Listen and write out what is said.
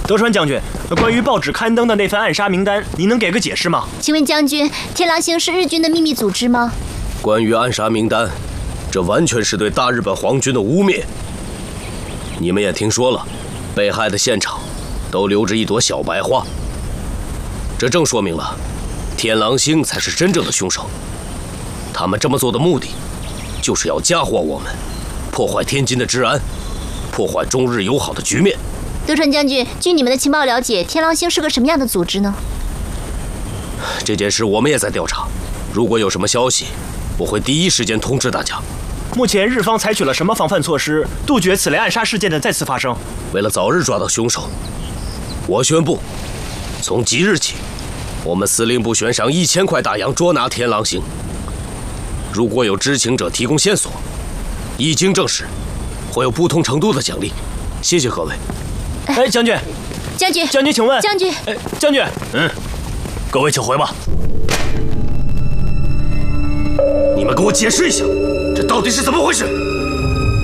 德川将军，关于报纸刊登的那份暗杀名单，您能给个解释吗？ 请问将军，天狼星是日军的秘密组织吗？ 关于暗杀名单，这完全是对大日本皇军的污蔑。你们也听说了，被害的现场都留着一朵小白花，这正说明了天狼星才是真正的凶手。他们这么做的目的，就是要嫁祸我们，破坏天津的治安，破坏中日友好的局面。 德川将军，据你们的情报了解，天狼星是个什么样的组织呢？ 这件事我们也在调查，如果有什么消息，我会第一时间通知大家。 目前日方采取了什么防范措施，杜绝此类暗杀事件的再次发生？ 为了早日抓到凶手，我宣布，从即日起，我们司令部悬赏1000块大洋捉拿天狼星。如果有知情者提供线索，一经证实，会有不同程度的奖励。谢谢各位。 哎，将军， 将军， 将军，请问， 将军， 哎，将军， 各位请回吧。 你们给我解释一下，这到底是怎么回事？